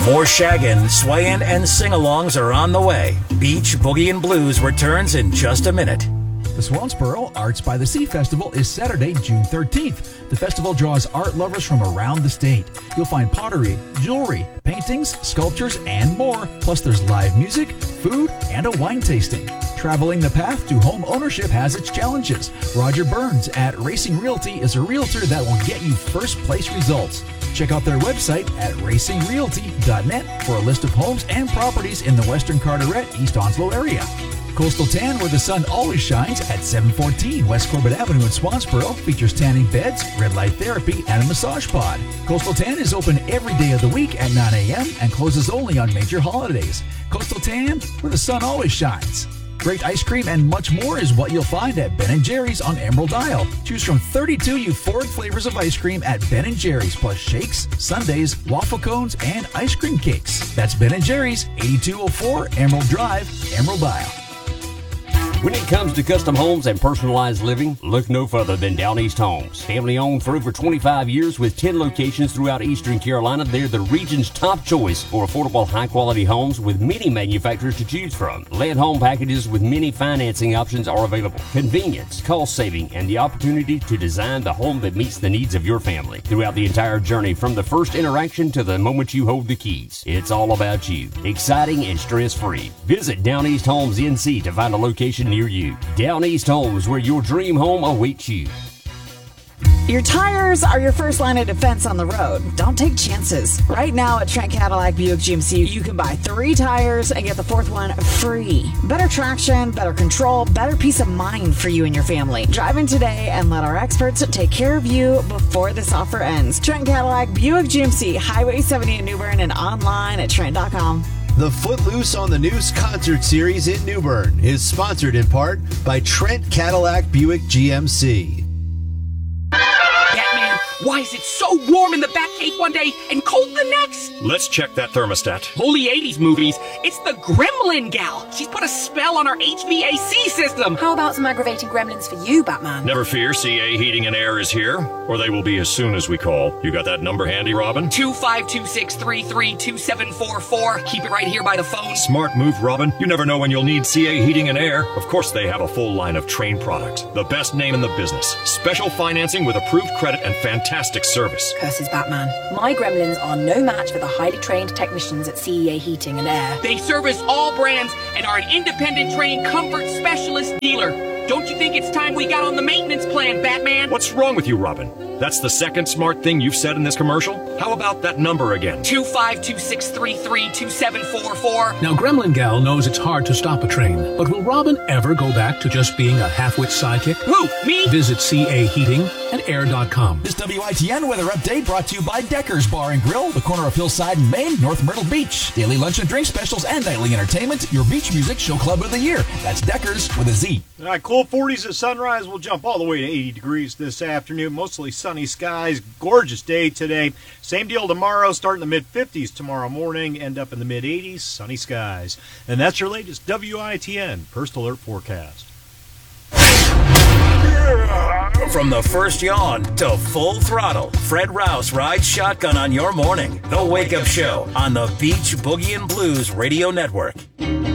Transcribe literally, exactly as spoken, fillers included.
More shaggin', swayin', and sing-alongs are on the way. Beach Boogie and Blues returns in just a minute. The Swansboro Arts by the Sea Festival is Saturday, June thirteenth. The festival draws art lovers from around the state. You'll find pottery, jewelry, paintings, sculptures, and more. Plus there's live music, food, and a wine tasting. Traveling the path to home ownership has its challenges. Roger Burns at Racing Realty is a realtor that will get you first place results. Check out their website at racing realty dot net for a list of homes and properties in the Western Carteret, East Onslow area. Coastal Tan, where the sun always shines, at seven fourteen West Corbett Avenue in Swansboro, features tanning beds, red light therapy, and a massage pod. Coastal Tan is open every day of the week at nine a.m. and closes only on major holidays. Coastal Tan, where the sun always shines. Great ice cream and much more is what you'll find at Ben and Jerry's on Emerald Isle. Choose from thirty-two euphoric flavors of ice cream at Ben and Jerry's, plus shakes, sundaes, waffle cones, and ice cream cakes. That's Ben and Jerry's, eighty-two oh four Emerald Drive, Emerald Isle. When it comes to custom homes and personalized living, look no further than Down East Homes. Family owned for over twenty-five years with ten locations throughout Eastern Carolina, they're the region's top choice for affordable, high-quality homes with many manufacturers to choose from. Land home packages with many financing options are available. Convenience, cost saving, and the opportunity to design the home that meets the needs of your family. Throughout the entire journey, from the first interaction to the moment you hold the keys, it's all about you. Exciting and stress-free. Visit Down East Homes N C to find a location near you. Down East Homes, where your dream home awaits you. Your tires are your first line of defense on the road. Don't take chances. Right now at Trent Cadillac Buick G M C, you can buy three tires and get the fourth one free. Better traction, better control, better peace of mind for you and your family. Drive in today and let our experts take care of you before this offer ends. Trent Cadillac Buick G M C, Highway seventy in New Bern, and online at trent dot com. The Footloose on the News concert series in New Bern is sponsored in part by Trent Cadillac Buick G M C. Batman, why is it so warm in the Batcave one day and cold the next? Let's check that thermostat. Holy eighties movies, it's the Gremlin gal. She's put a spell on our H V A C system. How about some aggravating gremlins for you, Batman? Never fear, C A Heating and Air is here, or they will be as soon as we call. You got that number handy, Robin? two five two six, three three two seven four four. Keep it right here by the phone. Smart move, Robin. You never know when you'll need C A Heating and Air. Of course, they have a full line of Trane products. The best name in the business. Special financing with approved credit and fantastic service. Curses, Batman. My gremlins are no match for the highly trained technicians at C E A Heating and Air. They service all brands and are an independent trained comfort specialist dealer. Don't you think it's time we got on the maintenance plan, Batman? What's wrong with you, Robin? That's the second smart thing you've said in this commercial? How about that number again? two five two six, three three two seven four four. Now, Gremlin Gal knows it's hard to stop a train, but will Robin ever go back to just being a half-wit sidekick? Who, me? Visit C A Heating and Air dot com. This W I T N weather update brought to you by Decker's Bar and Grill, the corner of Hillside and Main, North Myrtle Beach. Daily lunch and drink specials and nightly entertainment. Your beach music show club of the year. That's Decker's with a Z. All right, cool forties at sunrise. We'll jump all the way to eighty degrees this afternoon. Mostly sunny skies. Gorgeous day today. Same deal tomorrow. Start in the mid fifties tomorrow morning. End up in the mid eighties. Sunny skies. And that's your latest W I T N First Alert forecast. From the first yawn to full throttle, Fred Rouse rides shotgun on your morning. The Wake Up Show on the Beach Boogie and Blues Radio Network.